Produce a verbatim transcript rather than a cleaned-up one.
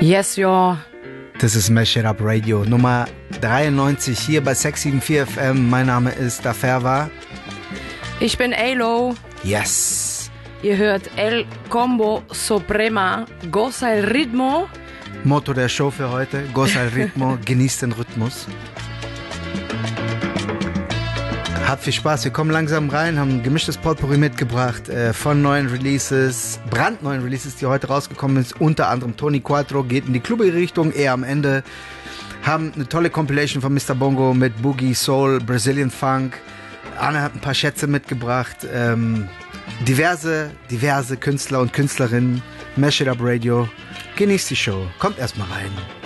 Yes, ja. Das ist Mash It Up Radio Nummer dreiundneunzig hier bei sechs sieben vier F M. Mein Name ist Daferva. Ich bin Alo. Yes. Ihr hört El Combo Suprema. Goza el ritmo. Motto der Show für heute. Goza el ritmo. Genießt den Rhythmus. Habt viel Spaß, wir kommen langsam rein, haben ein gemischtes Potpourri mitgebracht äh, von neuen Releases, brandneuen Releases, die heute rausgekommen sind, unter anderem Tony Quattro geht in die klubbige Richtung, eher am Ende, haben eine tolle Compilation von Mister Bongo mit Boogie, Soul, Brazilian Funk, Anna hat ein paar Schätze mitgebracht, ähm, diverse, diverse Künstler und Künstlerinnen, Mash It Up Radio, genießt die Show, kommt erstmal rein.